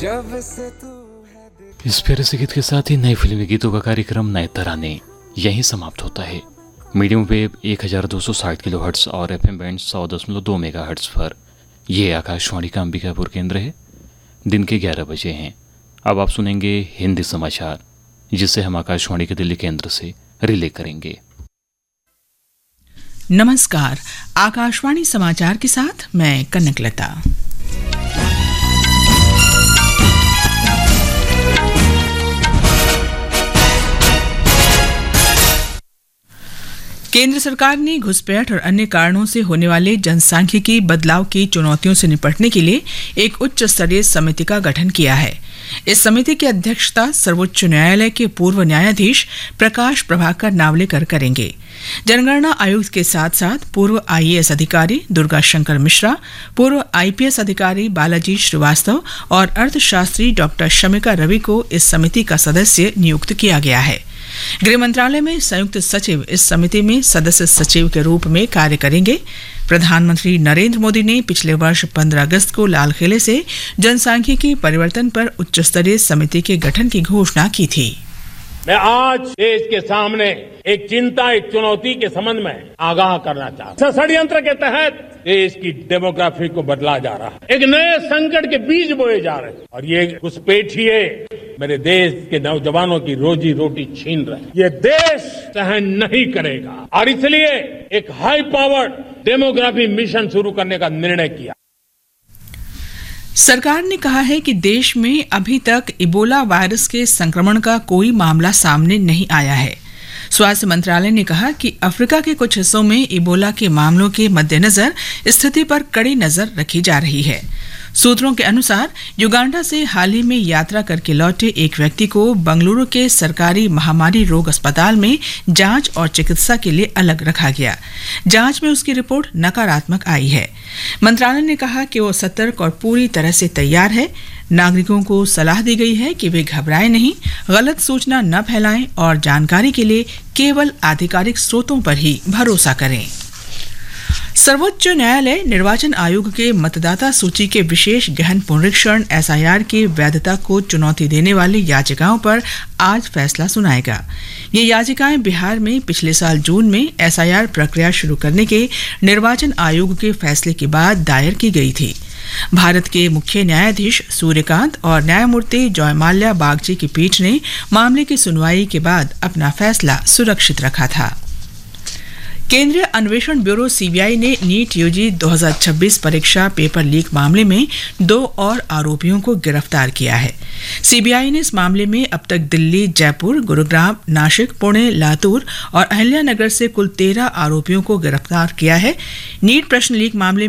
इस प्यारे से गीत के साथ ही नए फिल्मी गीतों का कार्यक्रम नए तराने यहीं समाप्त होता है। मीडियम वेव 1260 किलोहर्ट्ज और FM बैंड 100.2 मेगाहर्ट्ज पर। यह आकाशवाणी का अंबिकापुर केंद्र है। दिन के 11 बजे हैं। अब आप सुनेंगे हिंदी समाचार, जिसे हम आकाशवाणी के दिल्ली केंद्र से रिले करेंगे। नमस्कार, आकाशवाणी समाचार के साथ मैं कनकलता। केंद्र सरकार ने घुसपैठ और अन्य कारणों से होने वाले जनसांख्यिकी बदलाव की चुनौतियों से निपटने के लिए एक उच्च स्तरीय समिति का गठन किया है। इस समिति की अध्यक्षता सर्वोच्च न्यायालय के पूर्व न्यायाधीश प्रकाश प्रभाकर नावलेकर करेंगे। जनगणना आयुक्त के साथ साथ पूर्व IAS अधिकारी दुर्गा शंकर मिश्रा, पूर्व IPS अधिकारी बालाजी श्रीवास्तव और अर्थशास्त्री डॉक्टर शमिका रवि को इस समिति का सदस्य नियुक्त किया गया है। गृह मंत्रालय में संयुक्त सचिव इस समिति में सदस्य सचिव के रूप में कार्य करेंगे। प्रधानमंत्री नरेंद्र मोदी ने पिछले वर्ष 15 अगस्त को लाल किले से जनसांख्यिकी परिवर्तन पर उच्च स्तरीय समिति के गठन की घोषणा की थी। मैं आज देश के सामने एक चिंता, एक चुनौती के संबंध में आगाह करना चाहता हूं। षड्यंत्र के तहत देश की डेमोग्राफी को बदला जा रहा है। एक नए संकट के बीज बोए जा रहे हैं और ये घुसपैठिए मेरे देश के नौजवानों की रोजी रोटी छीन रहे हैं। ये देश सहन नहीं करेगा और इसलिए एक हाई पावर्ड डेमोग्राफी मिशन शुरू करने का निर्णय किया। सरकार ने कहा है कि देश में अभी तक इबोला वायरस के संक्रमण का कोई मामला सामने नहीं आया है। स्वास्थ्य मंत्रालय ने कहा कि अफ्रीका के कुछ हिस्सों में इबोला के मामलों के मद्देनजर स्थिति पर कड़ी नजर रखी जा रही है। सूत्रों के अनुसार युगांडा से हाल ही में यात्रा करके लौटे एक व्यक्ति को बंगलुरु के सरकारी महामारी रोग अस्पताल में जांच और चिकित्सा के लिए अलग रखा गया। जांच में उसकी रिपोर्ट नकारात्मक आई है। मंत्रालय ने कहा कि वो सतर्क और पूरी तरह से तैयार है। नागरिकों को सलाह दी गई है कि वे घबराएं नहीं, गलत सूचना न फैलाएं और जानकारी के लिए केवल आधिकारिक स्रोतों पर ही भरोसा करें। सर्वोच्च न्यायालय निर्वाचन आयोग के मतदाता सूची के विशेष गहन पुनरीक्षण SIR की वैधता को चुनौती देने वाली याचिकाओं पर आज फैसला सुनाएगा। ये याचिकाएं बिहार में पिछले साल जून में SIR प्रक्रिया शुरू करने के निर्वाचन आयोग के फैसले के बाद दायर की गई थी। भारत के मुख्य न्यायाधीश सूर्यकांत और न्यायमूर्ति जयमाल्या बागची की पीठ ने मामले की सुनवाई के बाद अपना फैसला सुरक्षित रखा था। केंद्रीय अन्वेषण ब्यूरो CBI ने नीट UG 2026 परीक्षा पेपर लीक मामले में 2 और आरोपियों को गिरफ्तार किया है। CBI ने इस मामले में अब तक दिल्ली, जयपुर, गुरुग्राम, नासिक, पुणे, लातूर और अहिल्यानगर से कुल 13 आरोपियों को गिरफ्तार किया है। नीट प्रश्न लीक मामले